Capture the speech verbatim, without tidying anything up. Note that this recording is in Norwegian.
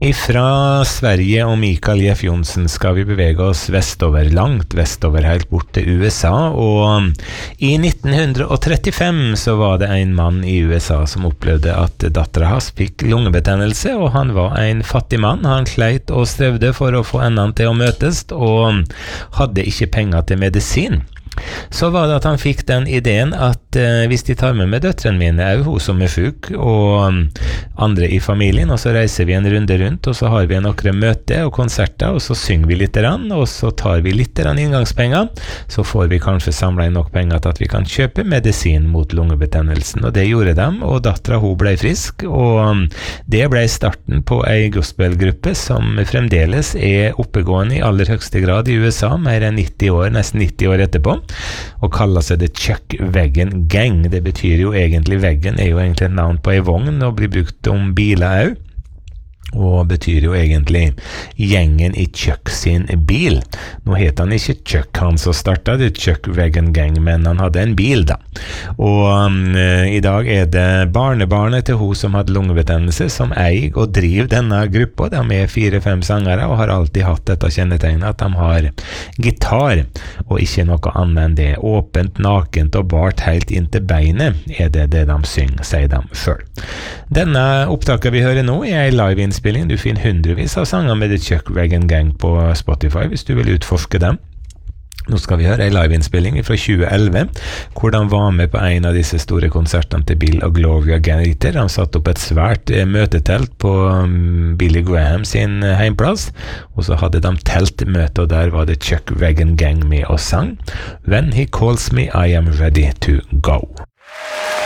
Ifra Sverige og Mikael Jeff Johnsen skal vi bevege oss vestover, langt vestover, helt bort til U S A, og i nitten trettifem så var det en mann i U S A som opplevde at datteren hans fikk lungebetennelse, og han var en fattig mann. Han sleit og strevde for å få endene til å møtes, og hadde ikke penger til medisin. Så var det at han fikk den ideen at eh, hvis de tar med med døtrene mine, er jo hun som er sjuk, og um, andre i familien, og så reiser vi en runde rundt, og så har vi noen møter og konserter, og så synger vi litt, og så tar vi litt inngangspenger, så får vi kanskje samlet inn nok penger til at vi kan kjøpe medisin mot lungebetennelsen, og det gjorde de, og datteren hun ble frisk, og um, det ble starten på en gospelgruppe som fremdeles er oppegående i aller høyeste grad i U S A, mer enn nitti år, nesten nitti år etterpå, og kaller seg The Chuck Wagon Gang. Det betyr jo egentlig, veggen er jo egentlig et navn på en vogn og blir brukt om biler også, og betyr jo egentlig gjengen i Chuck sin bil. Nå heter han ikke Chuck, han som startet The Chuck Wagon Gang, men han hadde en bil da. Og um, i dag er det barnebarnet til hun som hadde lungebetennelse som eier og driver denne gruppa. De er fire-fem sangere og har alltid hatt dette kjennetegnet at de har gitar og ikke noe annet enn det. Åpent, nakent og bart helt inntil beinet er det det de synger, sier de selv. Denne opptaket vi hører nå er en live-innspilling. Du finner hundrevis av sanger med The Chuck Wagon Gang på Spotify hvis du vil utforske dem. Nå skal vi høre en live-innspilling fra tjue elleve, hvor de var med på en av disse store konsertene til Bill og Gloria Gaynor. De satt opp et svært eh, møtetelt på um, Billy Graham sin eh, heimplass, og så hadde de teltmøte, og der var det Chuck Wagon Gang med og sang When He Calls Me, I Am Ready to Go.